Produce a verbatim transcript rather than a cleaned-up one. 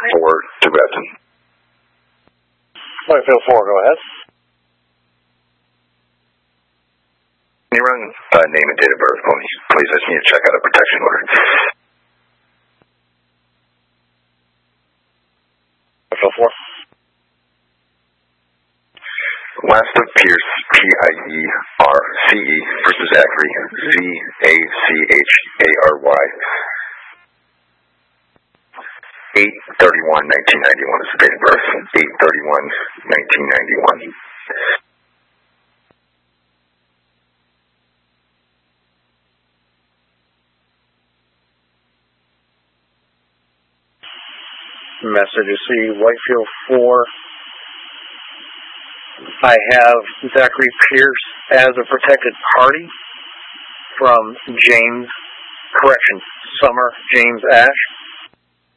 four to Redmond. Whitefield four, go ahead. Can you run uh, name and date of birth for me, please? I just need to check out a protection order. Whitefield four. Last of Pierce, P I E R C E versus Zachary, Z A C H A R Y. eight thirty-one nineteen ninety-one is the date of birth. eight thirty-one nineteen ninety-one. Message C, Whitefield four. I have Zachary Pierce as a protected party from James, correction, Summer James Ash.